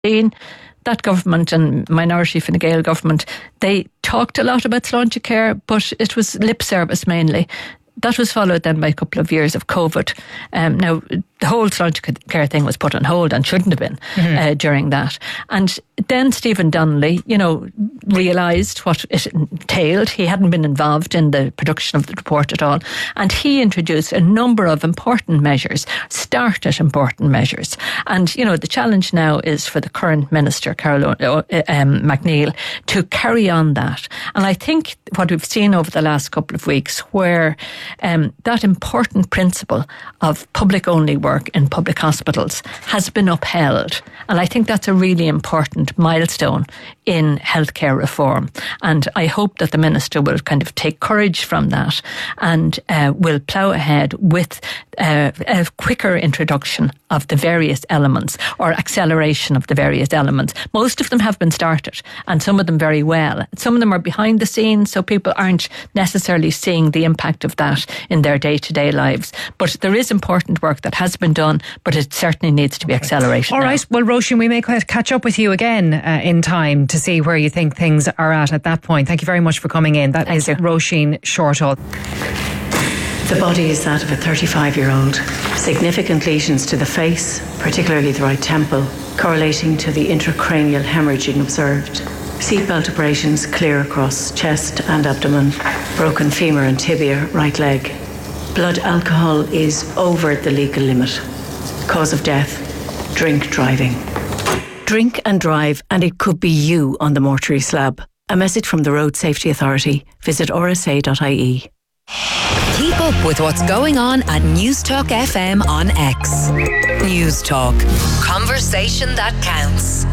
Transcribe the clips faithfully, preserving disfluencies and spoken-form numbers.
that government and minority Fine Gael government, they talked a lot about Sláinte Care, but it was lip service mainly. That was followed then by a couple of years of COVID. Um, now, the whole Sláinte Care thing was put on hold and shouldn't have been mm-hmm. uh, during that. And then Stephen Donnelly, you know, realised what it entailed. He hadn't been involved in the production of the report at all. And he introduced a number of important measures, started important measures. And, you know, the challenge now is for the current Minister, Caroline um, McNeill, to carry on that. And I think what we've seen over the last couple of weeks, where um, that important principle of public-only work in public hospitals has been upheld. And I think that's a really important milestone in healthcare reform. And I hope that the Minister will kind of take courage from that and uh, will plough ahead with uh, a quicker introduction of the various elements, or acceleration of the various elements. Most of them have been started, and some of them very well. Some of them are behind the scenes, so people aren't necessarily seeing the impact of that in their day-to-day lives. But there is important work that has been done, but it certainly needs to be okay. accelerated. All now. right, well, Roisin, we may catch up with you again uh, in time to see where you think things are at at that point. Thank you very much for coming in. That Thank is you. Roisin Shortall. The body is that of a thirty-five-year-old. Significant lesions to the face, particularly the right temple, correlating to the intracranial hemorrhaging observed. Seatbelt abrasions clear across chest and abdomen. Broken femur and tibia, right leg. Blood alcohol is over the legal limit. Cause of death, drink driving. Drink and drive, and it could be you on the mortuary slab. A message from the Road Safety Authority. Visit r s a dot i e. Keep up with what's going on at Newstalk F M on X. Newstalk. Conversation that counts.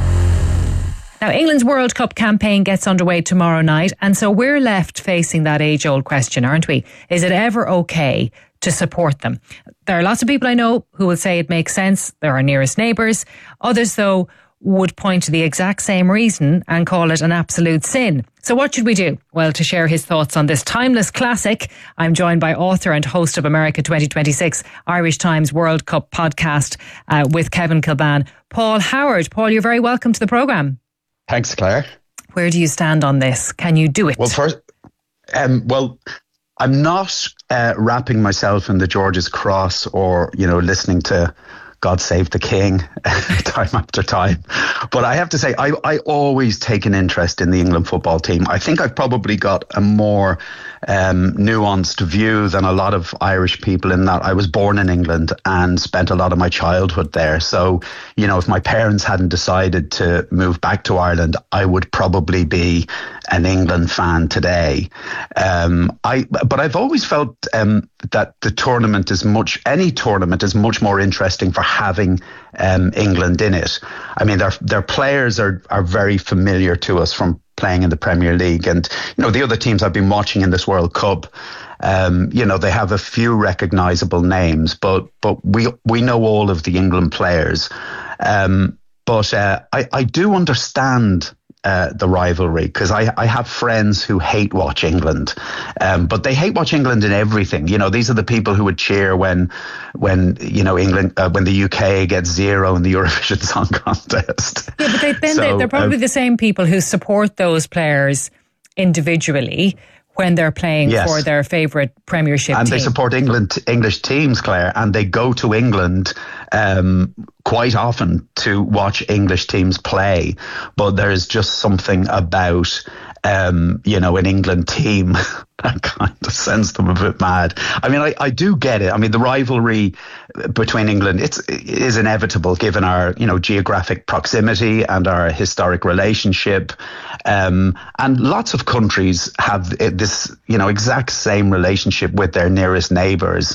Now, England's World Cup campaign gets underway tomorrow night, and so we're left facing that age-old question, aren't we? Is it ever okay to support them? There are lots of people I know who will say it makes sense. They're our nearest neighbours. Others, though, would point to the exact same reason and call it an absolute sin. So what should we do? Well, to share his thoughts on this timeless classic, I'm joined by author and host of America twenty twenty-six Irish Times World Cup podcast uh, with Kevin Kilbane, Paul Howard. Paul, you're very welcome to the programme. Thanks, Claire. Where do you stand on this? Can you do it? Well, first, um, well, I'm not uh, wrapping myself in the George's Cross or, you know, listening to God Save the King time after time. But I have to say, I, I always take an interest in the England football team. I think I've probably got a more um, nuanced view than a lot of Irish people, in that I was born in England and spent a lot of my childhood there. So, you know, if my parents hadn't decided to move back to Ireland, I would probably be an England fan today. Um, I, but I've always felt um, that the tournament is much, any tournament is much more interesting for having um, England in it. I mean, their their players are are very familiar to us from playing in the Premier League, and you know the other teams I've been watching in this World Cup. Um, you know, they have a few recognisable names, but but we we know all of the England players. Um, but uh, I I do understand Uh, the rivalry, because I, I have friends who hate watch England, um, but they hate watch England in everything. You know, these are the people who would cheer when, when you know, England, uh, when the U K gets zero in the Eurovision Song Contest. Yeah, but they, then so, they, they're probably uh, the same people who support those players individually when they're playing yes. for their favourite Premiership and team. And they support England, English teams, Claire, and they go to England um, quite often to watch English teams play. But there's just something about, um, you know, an England team that kind of sends them a bit mad. I mean, I, I do get it. I mean, the rivalry between England, it's, it is inevitable given our, you know, geographic proximity and our historic relationship. Um, and lots of countries have this, you know, exact same relationship with their nearest neighbours.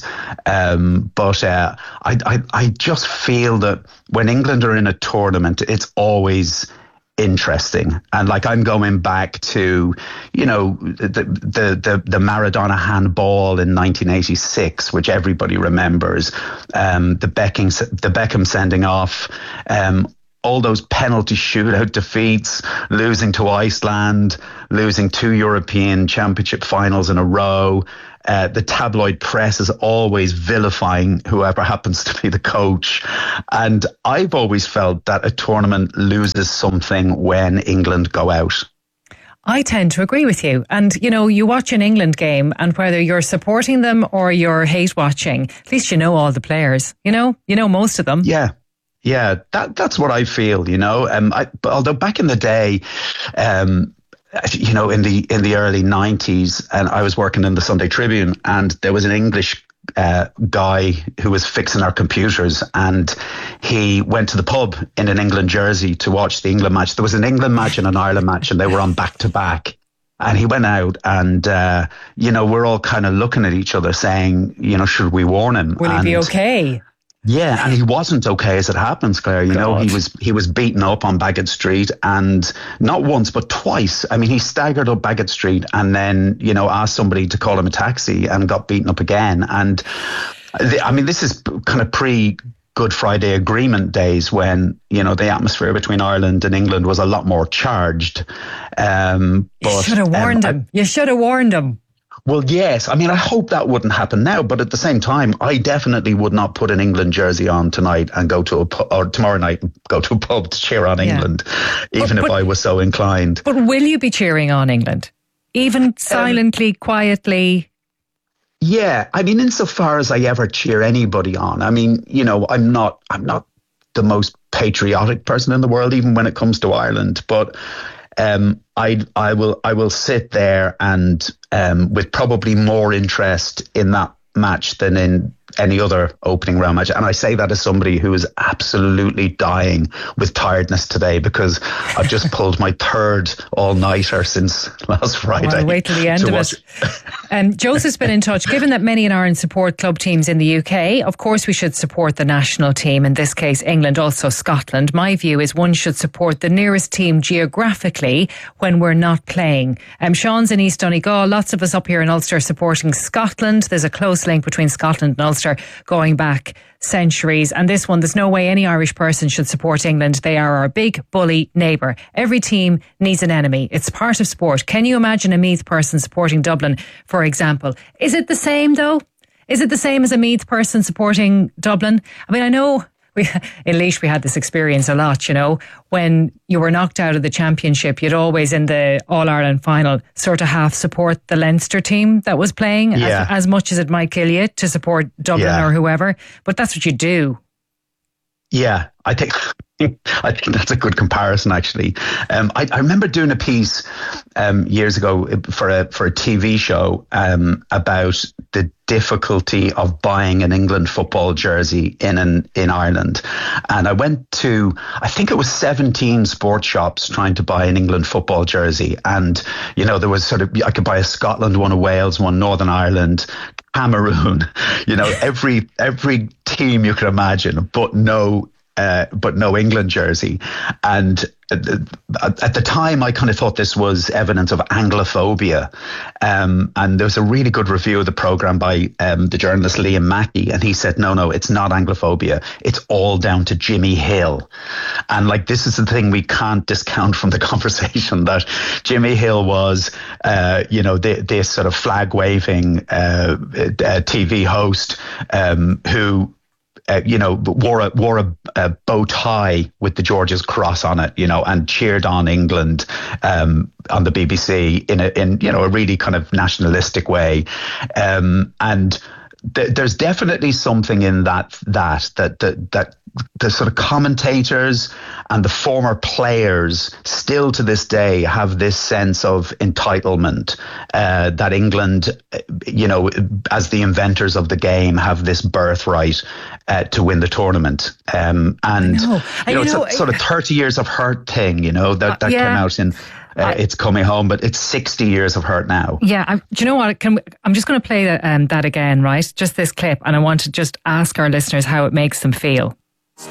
Um, but uh, I, I, I just feel that when England are in a tournament, it's always interesting. And like, I'm going back to, you know, the the the, the Maradona handball in nineteen eighty-six, which everybody remembers, um, the Beckham the Beckham sending off. Um, all those penalty shootout defeats, losing to Iceland, losing two European Championship finals in a row. Uh, the tabloid press is always vilifying whoever happens to be the coach. And I've always felt that a tournament loses something when England go out. I tend to agree with you. And, you know, you watch an England game and whether you're supporting them or you're hate watching, at least you know all the players, you know, you know most of them. Yeah. Yeah, that that's what I feel, you know. Um, I, but although back in the day, um, you know, in the in the early nineties, and I was working in the Sunday Tribune, and there was an English uh, guy who was fixing our computers, and he went to the pub in an England jersey to watch the England match. There was an England match and an Ireland match, and they were on back to back. And he went out, and uh, you know, we're all kind of looking at each other, saying, you know, should we warn him? Will and, he be okay? Yeah, and he wasn't okay, as it happens, Claire. You God. know, he was he was beaten up on Bagot Street, and not once but twice. I mean, he staggered up Bagot Street and then, you know, asked somebody to call him a taxi and got beaten up again. And I mean, this is kind of pre Good Friday Agreement days when, you know, the atmosphere between Ireland and England was a lot more charged. Um, you but, should have warned um, him. I, you should have warned him. Well, yes. I mean, I hope that wouldn't happen now, but at the same time, I definitely would not put an England jersey on tonight and go to a pub, or tomorrow night and go to a pub to cheer on yeah. England, even but, but, if I was so inclined. But will you be cheering on England? Even silently, um, quietly? Yeah. I mean, insofar as I ever cheer anybody on, I mean, you know, I'm not, I'm not the most patriotic person in the world, even when it comes to Ireland, but Um, I I will I will sit there and um, with probably more interest in that match than in any other opening round match. And I say that as somebody who is absolutely dying with tiredness today because I've just pulled my third all-nighter since last Friday. Well, wait till the end of watch. it. Um, Joseph's been in touch. Given that many in Ireland support club teams in the U K, of course we should support the national team, in this case England, also Scotland. My view is one should support the nearest team geographically when we're not playing. Um, Sean's in East Donegal. Lots of us up here in Ulster supporting Scotland. There's a close link between Scotland and Ulster going back centuries. And this one, there's no way any Irish person should support England. They are our big bully neighbour. Every team needs an enemy. It's part of sport. Can you imagine a Meath person supporting Dublin, for example? Is it the same though? Is it the same as a Meath person supporting Dublin? I mean, I know we, in Laois we had this experience a lot, you know, when you were knocked out of the championship, you'd always in the All-Ireland final sort of half support the Leinster team that was playing yeah. as, as much as it might kill you to support Dublin yeah. or whoever. But that's what you do. Yeah, I think I think that's a good comparison, actually. Um, I, I remember doing a piece um, years ago for a for a T V show um, about the difficulty of buying an England football jersey in an, in Ireland, and I went to I think it was seventeen sports shops trying to buy an England football jersey, and you know there was sort of I could buy a Scotland one, a Wales one, Northern Ireland, Cameroon, you know every every team you could imagine, but no. Uh, but no England jersey. And at the time, I kind of thought this was evidence of Anglophobia. Um, and there was a really good review of the programme by um, the journalist Liam Mackey. And he said, no, no, it's not Anglophobia. It's all down to Jimmy Hill. And like, this is the thing we can't discount from the conversation, that Jimmy Hill was, uh, you know, the, this sort of flag waving uh, uh, T V host um, who, Uh, you know, wore a wore a, a bow tie with the George's cross on it, you know, and cheered on England um, on the B B C in a in you know a really kind of nationalistic way, um, and th- there's definitely something in that that that that that the sort of commentators and the former players still to this day have this sense of entitlement uh, that England, you know, as the inventors of the game, have this birthright uh, to win the tournament. Um, and, I know. you know, you it's know, a sort of thirty years of hurt thing, you know, that, that yeah. came out in Uh, I, It's Coming Home, but it's sixty years of hurt now. Yeah, I, do you know what? Can we, I'm just going to play that, um, that again, right? Just this clip, and I want to just ask our listeners how it makes them feel.